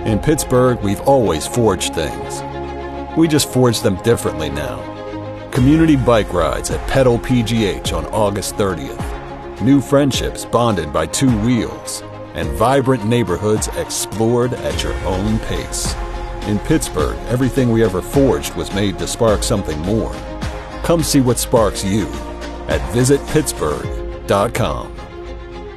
In Pittsburgh, we've always forged things. We just forge them differently now. Community bike rides at Pedal PGH on August 30th. New friendships bonded by two wheels. And vibrant neighborhoods explored at your own pace. In Pittsburgh, everything we ever forged was made to spark something more. Come see what sparks you at visitpittsburgh.com.